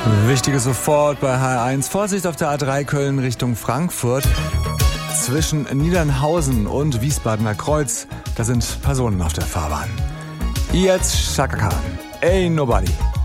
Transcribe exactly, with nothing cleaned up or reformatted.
Wichtiges sofort bei H R eins. Vorsicht auf der A drei Köln Richtung Frankfurt. Zwischen Niedernhausen und Wiesbadener Kreuz, da sind Personen auf der Fahrbahn. Jetzt Chaka Khan. Ain't nobody.